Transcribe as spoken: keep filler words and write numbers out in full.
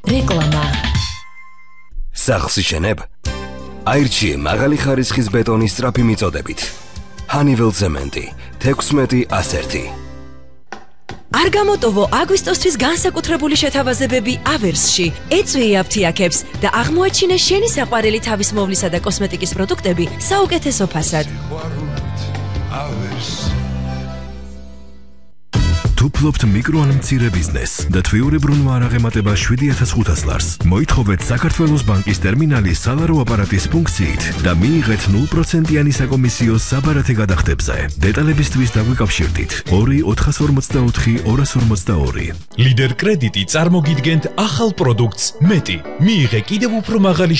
რეკლამა. სახლს იშენებ? აირჩიე მაღალი ხარისხის ბეტონის სწრაფი მიწოდებით. Honeywell ცემენტი თექვსმეტი ას ერთი. არ გამოტოვო აგვისტოსთვის განსაკუთრებული შეთავაზებები ავერსში. ეწვი აფთიაქებს და აღმოაჩინე შენი საყვარელი თავისმოვლისა და კოსმეტიკის პროდუქტები საუკეთესო ფასად. თუ ფლობთ მიკრო ან მცირე ბიზნესს და თვიურებრუნვა არ აღემატება შვიდი ათას ხუთას ლარს, მოითხოვეთ საქართველოს ბანკის ტერმინალის სალარო აპარატის ფუნქციით და მიიღეთ ნულ პროცენტიანი საკომისიო საბარათე გადახდებზე. დეტალებისთვის დაგვიკავშირდით ორი ოთხას ორმოცდაოთხი ორას ორმოცდაორი. ლიდერ კრედიტი წარმოგიდგენთ ახალ პროდუქტს მეტი. მიიღე კიდევ უფრო მაღალი